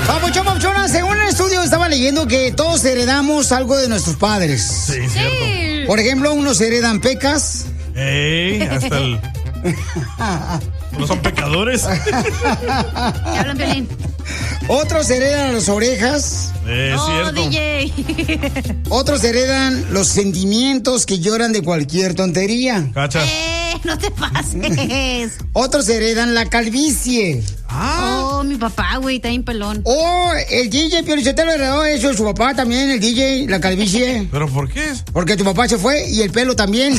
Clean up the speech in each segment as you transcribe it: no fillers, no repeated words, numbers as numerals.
Papuchona, según el estudio estaba leyendo que todos heredamos algo de nuestros padres. Sí, cierto. Por ejemplo, unos heredan pecas. Hasta el... ¿No son pecadores? Hablan, Piolín. Otros heredan las orejas. Cierto. DJ. Otros heredan los sentimientos que lloran de cualquier tontería. Cacha. No te pases. Otros heredan la calvicie. Oh, mi papá, güey, está bien pelón. Oh, el DJ Piolichotelo heredó eso de su papá también, el DJ, la calvicie. ¿Pero por qué? Porque tu papá se fue y el pelo también.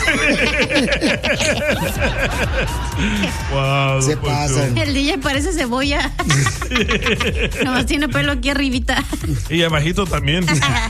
Wow, se pasan. El DJ parece cebolla. Nomás tiene pelo aquí arribita. Y abajito también.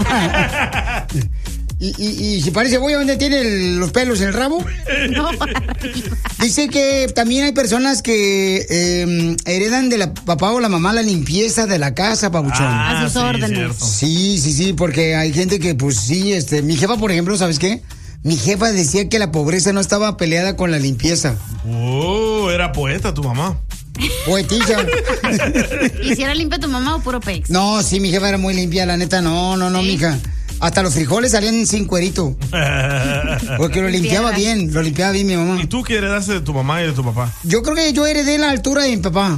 ¿Y si parece cebolla, dónde tiene los pelos en el rabo? No, dice que también hay personas que heredan de la papá o la mamá la limpieza de la casa, papuchón. A sus órdenes. Sí, porque hay gente que, pues sí, mi jefa, por ejemplo, ¿sabes qué? Mi jefa decía que la pobreza no estaba peleada con la limpieza. Oh, era poeta tu mamá. Poetilla. ¿Y si era limpia tu mamá o puro pex? No, sí, mi jefa era muy limpia, la neta, no, ¿sí? Mija. Hasta los frijoles salían sin cuerito. Porque lo limpiaba bien mi mamá. ¿Y tú qué heredaste de tu mamá y de tu papá? Yo creo que yo heredé la altura de mi papá.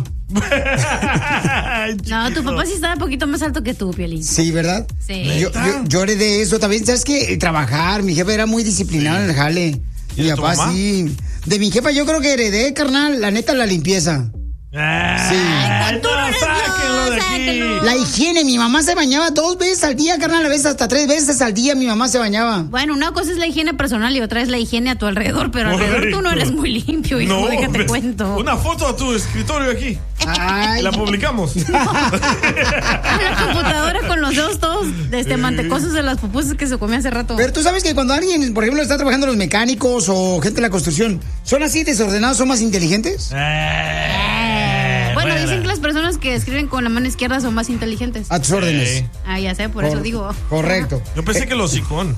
No, tu papá sí estaba un poquito más alto que tú, Piolín. Sí, ¿verdad? Sí. Yo heredé eso también. ¿Sabes qué? Trabajar. Mi jefa era muy disciplinada en el jale. ¿Y mi de tu papá mamá? sí. De mi jefa yo creo que heredé, carnal, la neta, la limpieza. Sí. Sáquenlo de aquí. La higiene, mi mamá se bañaba 2 veces al día, carnal, a veces hasta 3 veces al día mi mamá se bañaba. Bueno, una cosa es la higiene personal y otra es la higiene a tu alrededor, pero alrededor tú no eres muy limpio, hijo, No, déjate cuento. Una foto a tu escritorio aquí. Ay. La publicamos. Una computadora con los dedos todos mantecosos de las pupusas que se comió hace rato. Pero tú sabes que cuando alguien, por ejemplo, está trabajando los mecánicos o gente de la construcción, ¿son así desordenados, son más inteligentes? Bueno, dicen que las personas que escriben con la mano izquierda son más inteligentes. A tus órdenes. Ah, ya sé, por eso digo. Correcto. Yo pensé que los hocicón.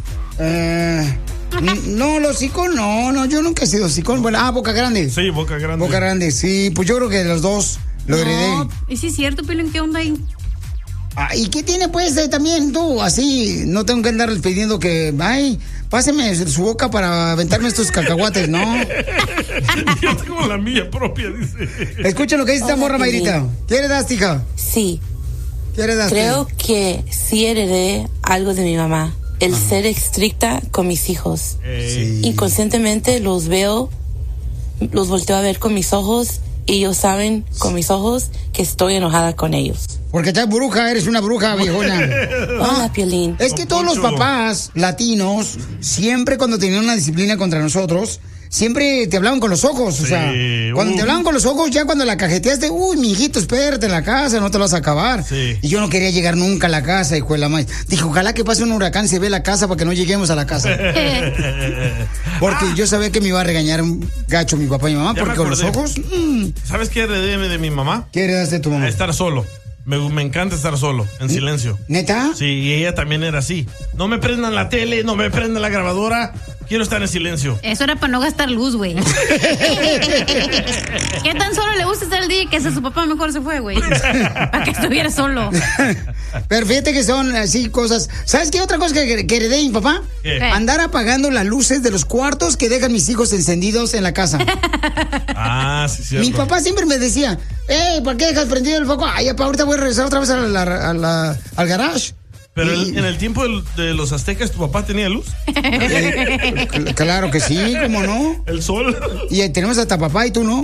No, los hocicón, no, yo nunca he sido hocicón. Bueno, Boca Grande. Sí, Boca Grande. Boca Grande, sí, pues yo creo que de los dos lo heredé. Y sí es cierto, Piolín, ¿qué onda ahí? ¿Y qué tiene pues también tú? Así, no tengo que andar pidiendo que, páseme su boca para aventarme estos cacahuates, ¿no? Yo tengo la mía propia, dice. Escucha lo que dice esta morra, Mayrita. ¿Qué heredaste, hija? Sí. ¿Qué heredaste? Creo que sí heredé algo de mi mamá. El ser estricta con mis hijos. Sí. Inconscientemente los veo, los volteo a ver con mis ojos y ellos saben con mis ojos que estoy enojada con ellos. Porque estás bruja, eres una bruja, viejona. Hola, Piolín. Es que todos los papás latinos, siempre cuando tenían una disciplina contra nosotros, siempre te hablaban con los ojos. O sea, cuando te hablaban con los ojos, ya cuando la cajeteaste, mi hijito, espérate en la casa, no te lo vas a acabar. Sí. Y yo no quería llegar nunca a la casa, hijo de la madre. Dije, ojalá que pase un huracán y se ve la casa para que no lleguemos a la casa. Porque yo sabía que me iba a regañar un gacho mi papá y mi mamá, Ya porque con los ojos... ¿Sabes qué heredé de mi mamá? ¿Qué heredaste de tu mamá? Estar solo. Me encanta estar solo, en silencio. ¿Neta? Sí, y ella también era así. No me prendan la tele, no me prendan la grabadora. Quiero estar en silencio. Eso era para no gastar luz, güey. ¿Qué tan solo le gusta estar el día que su papá mejor se fue, güey? Para que estuviera solo. Pero fíjate que son así cosas. ¿Sabes qué otra cosa que heredé de mi papá? ¿Qué? Andar apagando las luces de los cuartos que dejan mis hijos encendidos en la casa. Sí, cierto. Mi papá siempre me decía, ¿por qué dejas prendido el foco? Ay, papá, ahorita voy a regresar otra vez al garage. Pero en el tiempo de los aztecas, ¿tu papá tenía luz? Claro que sí, ¿cómo no? El sol. Y tenemos hasta papá y tú no.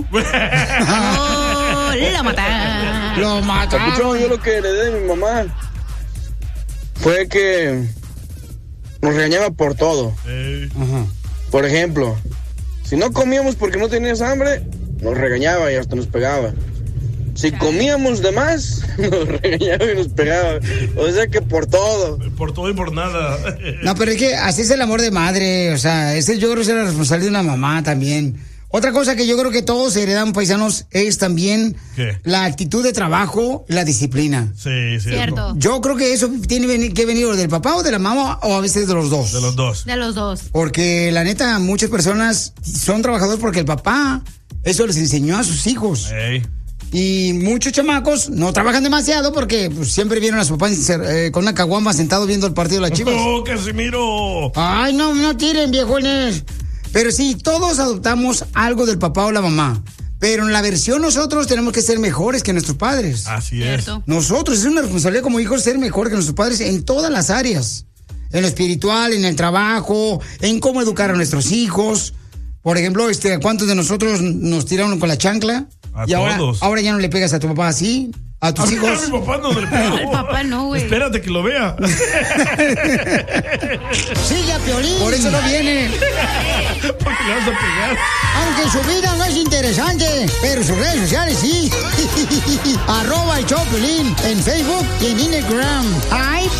Lo mataron. Lo mataron. Yo lo que heredé de mi mamá fue que nos regañaba por todo. Ajá. Por ejemplo, si no comíamos porque no tenías hambre, nos regañaba y hasta nos pegaba. Si comíamos de más, nos regañaba y nos pegaba. O sea que por todo. Por todo y por nada. No, pero es que así es el amor de madre. O sea, yo creo que es la responsabilidad de una mamá también. Otra cosa que yo creo que todos heredan, paisanos, es también la actitud de trabajo, la disciplina. Sí, cierto. Yo creo que eso tiene que venir o del papá o de la mamá o a veces de los dos. De los dos. De los dos. Porque la neta, muchas personas son trabajadores porque el papá eso les enseñó a sus hijos. Y muchos chamacos no trabajan demasiado porque pues, siempre vieron a su papá con una caguama sentado viendo el partido de las Chivas. ¡Oh, Casimiro! Ay, no tiren, viejones. Pero sí, todos adoptamos algo del papá o la mamá. Pero en la versión nosotros tenemos que ser mejores que nuestros padres. Así es. Nosotros, es una responsabilidad como hijos ser mejor que nuestros padres en todas las áreas. En lo espiritual, en el trabajo, en cómo educar a nuestros hijos. Por ejemplo, ¿cuántos de nosotros nos tiraron con la chancla? A todos. Ahora ya no le pegas a tu papá así. A tus hijos. A mi papá no le pego. Al papá no, güey. Espérate que lo vea. Sigue a Piolín. Por eso no viene. Porque le vas a pegar. Aunque su vida no es interesante, pero sus redes sociales sí. @el show Piolín en Facebook y en Instagram. ¡Ay,